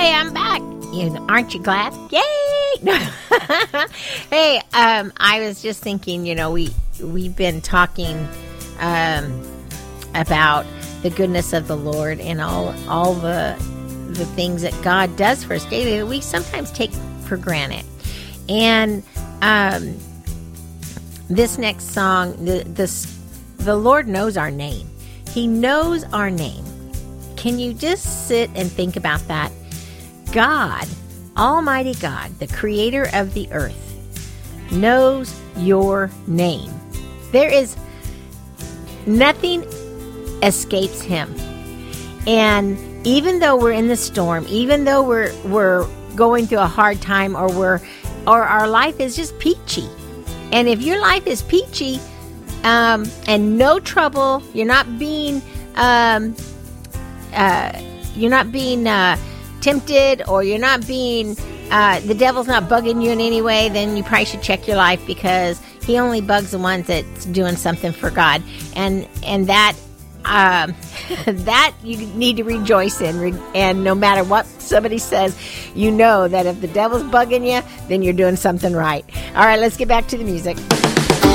Hey, I'm back. Aren't you glad? Yay! Hey, I was just thinking, we've been talking about the goodness of the Lord and all the things that God does for us daily that we sometimes take for granted. And this next song, the Lord knows our name. He knows our name. Can you just sit and think about that? God, Almighty God, the creator of the earth, knows your name. There is nothing escapes him. And even though we're in the storm, even though we're going through a hard time, or our life is just peachy. And if your life is peachy, and no trouble, you're not being tempted, or you're not being, the devil's not bugging you in any way, then you probably should check your life, because he only bugs the ones that's doing something for God. And that, that you need to rejoice in. And no matter what somebody says, you know that if the devil's bugging you, then you're doing something right. All right, let's get back to the music.